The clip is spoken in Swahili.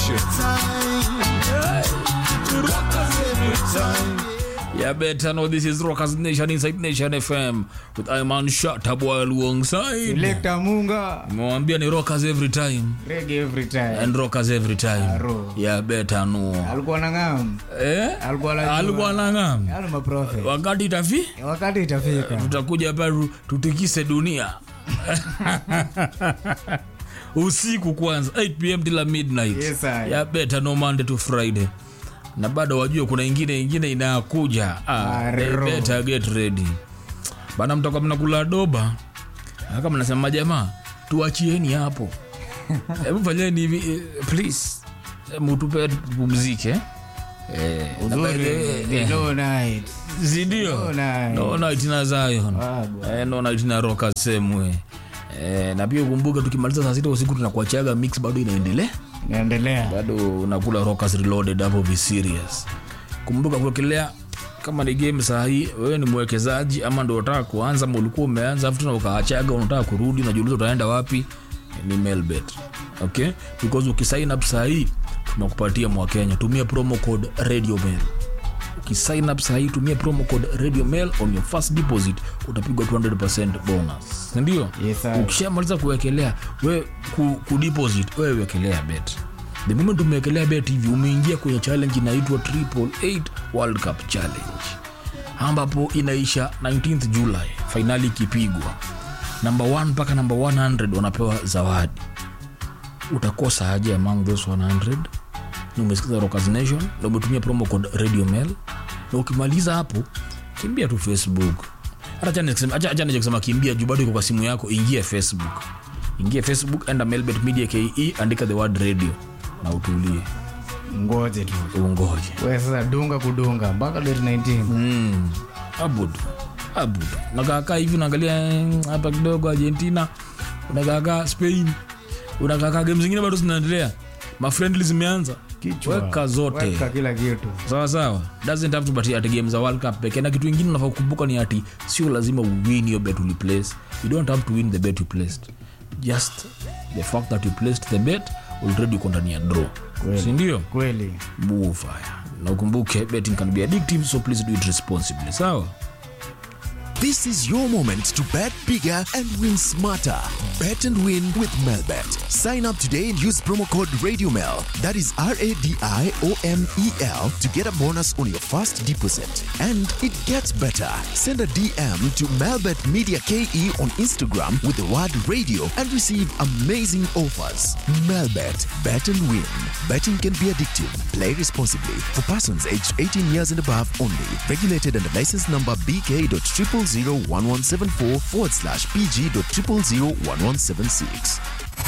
nation. Rockers every time. Yeah, better know this is Rockers Nation inside Nation FM with Iman Shataboy alongside Selector Munga. Mwambia ni Rockers every time. Reggae every time. And Rockers every time. Aro. Yeah, better know. Alikuwa na ngam. Alikuwa na ngam. Yale maprofet. Wakati itafika. Tutakuja hapa tutikise dunia. Usiku kwanza 8 PM till midnight. Yes, sir. Yeah, better no Monday to Friday. Na bado wajue kuna ingine inakuja. Better get ready. Bana mtakuwa mnakula doba. Kama mnasema jamaa tuachieni hapo. Hebu fanyeni hivi please. Mtupe pumzike. No night. Zidio. No night na Zion. No night na Rockers semwe. Na pia kumbuka tukimaliza saa 6 usiku tunakuachaga mix bado inaendelea. Bado unakula Rockers Reloaded hapo, be serious. Kumbuka kuwekelea kama ni game saa hii wewe ni mwekezaji ama ndio unataka kuanza ama ulikuwa umeanza afu tunakaachaga unataka kurudi unajiuliza utaenda wapi, ni Melbet. Okay? Because ukisign up saa hii tunakupatia Mwakenya. Tumia promo code RadioMail. Ukisign up saa hii tumia promo code RadioMail on your first deposit utapigwa 200% bonus. Ndio? Yes, sir. Ukishamaliza kuwekelea wewe ku deposit wewe wekelea bet. The moment umewekelea bet hivi umeingia kwenye challenge inaitwa 888 World Cup Challenge. Ambapo inaisha 19th July. Finali ikipigwa. Number 1 mpaka number 100 wanapewa zawadi. Utakosa haja among those 100. Na umesikiza Rockers Nation na umetumia promo code RadioMail. Na ukimaliza hapo kimbia tu Facebook. Acha kusema kimbia juu bado iko kwa simu yako, ingia Facebook, enda Melbet Media KE, andika the word radio na utulie. Ngoje tu. Wewe sasa kudunga mpaka date 19. Abudu. Nakaka hivi naangalia hapa kidogo Argentina, unakaka Spain, unakaka games zingine bado zinaendelea. Ma friendly zimeanza. Weka zote. Weka kila kitu. Sawa. Doesn't have to but at games za World Cup pekee. Na kitu kingine unafaa kukumbuka ni ati sio lazima win your bet you place. You don't have to win the bet you placed. Just the fact that you placed the bet already uko ndani ya draw. Si ndio? Kweli. Fire. Na ukumbuke betting can be addictive, so please do it responsibly. Sawa? This is your moment to bet bigger and win smarter. Bet and win with Melbet. Sign up today and use promo code RadioMail. That is RADIOMEL to get a bonus on your first deposit. And it gets better. Send a DM to Melbet Media KE on Instagram with the word radio and receive amazing offers. Melbet. Bet and win. Betting can be addictive. Play responsibly. For persons aged 18 years and above only. Regulated under license number BK.0001174/PG.0001176.